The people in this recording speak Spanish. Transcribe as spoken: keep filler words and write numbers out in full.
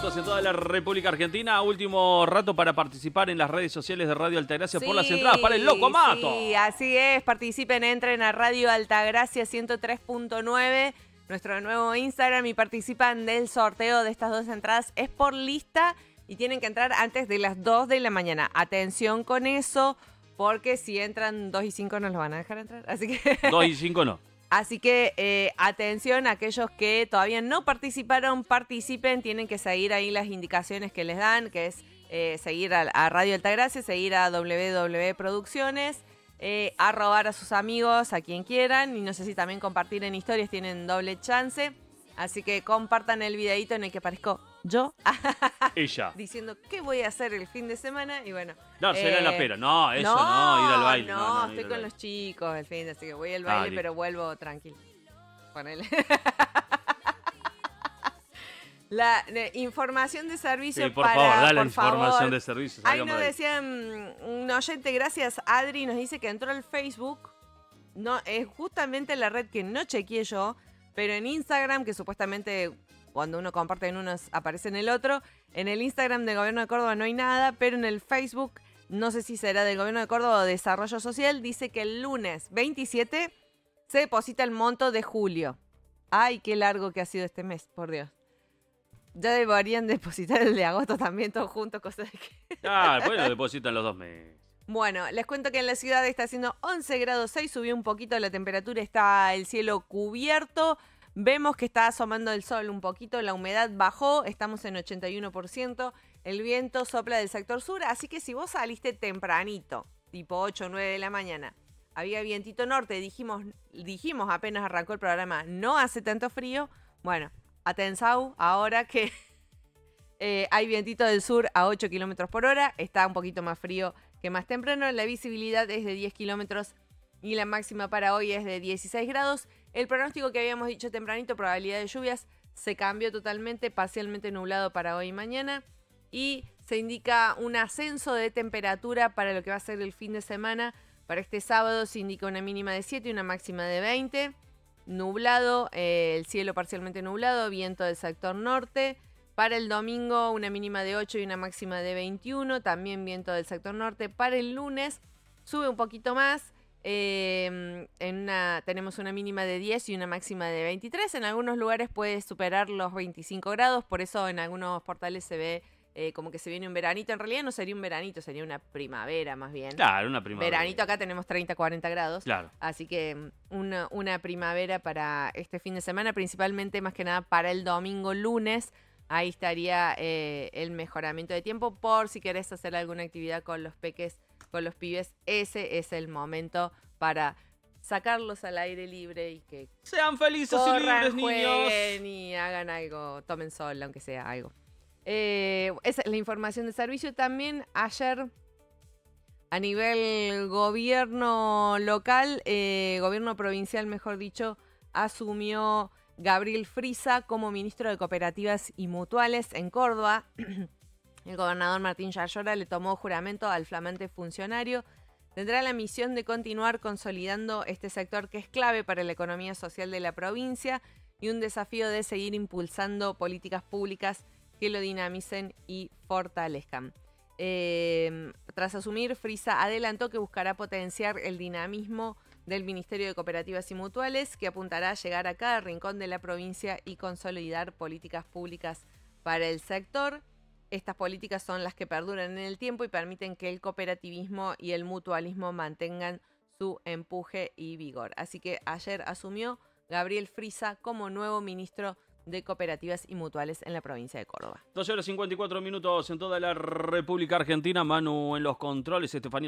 minutos en toda la República Argentina. Último rato para participar en las redes sociales de Radio Altagracia Sí, por las entradas para el Loco Mato. Sí, así es. Participen, entren a Radio Altagracia ciento tres punto nueve, nuestro nuevo Instagram, y participan del sorteo de estas dos entradas. Es por lista y tienen que entrar antes de las dos de la mañana. Atención con eso, porque si entran dos y cinco no los van a dejar entrar. Así que dos y cinco no. Así que eh, atención a aquellos que todavía no participaron, participen, tienen que seguir ahí las indicaciones que les dan, que es eh, seguir a, a Radio Altagracia, seguir a doble u doble u doble u punto producciones, eh, arrobar a sus amigos, a quien quieran, y no sé si también compartir en historias, tienen doble chance. Así que compartan el videito en el que aparezco yo Ella. diciendo qué voy a hacer el fin de semana y bueno. Dársela eh, en la pera. No, eso no, ir al baile. No, No, no, estoy ir al con baile. los chicos el fin de, así que voy al Ah, baile, listo. pero vuelvo tranquilo. Ponele. La eh, información de servicio Sí, por para, favor, dale la por información favor. de servicios. Ahí salgamos nos de ahí. decían un oyente, gracias Adri, nos dice que entró al Facebook. No, es justamente la red que no chequeé yo, pero en Instagram, que supuestamente cuando uno comparte en uno aparece en el otro, en el Instagram del Gobierno de Córdoba no hay nada, pero en el Facebook, no sé si será del Gobierno de Córdoba o de Desarrollo Social, dice que el lunes veintisiete se deposita el monto de julio. Ay, qué largo que ha sido este mes, por Dios. Ya deberían depositar el de agosto también, todos juntos, cosas de que... Ah, bueno, depositan los dos meses. Bueno, les cuento que en la ciudad está haciendo once grados seis, subió un poquito la temperatura, está el cielo cubierto, vemos que está asomando el sol un poquito, la humedad bajó, estamos en ochenta y uno por ciento, el viento sopla del sector sur, así que si vos saliste tempranito, tipo ocho o nueve de la mañana, había vientito norte, dijimos, dijimos apenas arrancó el programa, no hace tanto frío, bueno, atensau, ahora que eh, hay vientito del sur a ocho kilómetros por hora, está un poquito más frío que más temprano, la visibilidad es de diez kilómetros y la máxima para hoy es de dieciséis grados. El pronóstico que habíamos dicho tempranito, probabilidad de lluvias, se cambió totalmente, parcialmente nublado para hoy y mañana, y se indica un ascenso de temperatura para lo que va a ser el fin de semana. Para este sábado se indica una mínima de siete y una máxima de veinte, nublado, eh, el cielo parcialmente nublado, viento del sector norte. Para el domingo una mínima de ocho y una máxima de veintiuno, también viento del sector norte. Para el lunes sube un poquito más, eh, en una, tenemos una mínima de diez y una máxima de veintitrés. En algunos lugares puede superar los veinticinco grados, por eso en algunos portales se ve eh, como que se viene un veranito. En realidad no sería un veranito, sería una primavera más bien. Claro, una primavera. Veranito acá tenemos treinta, cuarenta grados. Claro. Así que una, una primavera para este fin de semana, principalmente más que nada para el domingo, lunes. Ahí estaría eh, el mejoramiento de tiempo por si querés hacer alguna actividad con los peques, con los pibes. Ese es el momento para sacarlos al aire libre y que Sean felices y corran, libres, niños. jueguen y hagan algo, tomen sol, aunque sea algo. Eh, esa es la información de servicio. También ayer, a nivel gobierno local, eh, gobierno provincial, mejor dicho, asumió Gabriel Friza como ministro de Cooperativas y Mutuales en Córdoba. El gobernador Martín Yarlora le tomó juramento al flamante funcionario. Tendrá la misión de continuar consolidando este sector que es clave para la economía social de la provincia y un desafío de seguir impulsando políticas públicas que lo dinamicen y fortalezcan. Eh, tras asumir, Friza adelantó que buscará potenciar el dinamismo del Ministerio de Cooperativas y Mutuales, que apuntará a llegar a cada rincón de la provincia y consolidar políticas públicas para el sector. Estas políticas son las que perduran en el tiempo y permiten que el cooperativismo y el mutualismo mantengan su empuje y vigor. Así que ayer asumió Gabriel Friza como nuevo ministro de Cooperativas y Mutuales en la provincia de Córdoba. doce horas cincuenta y cuatro minutos en toda la República Argentina. Manu en los controles, Estefanía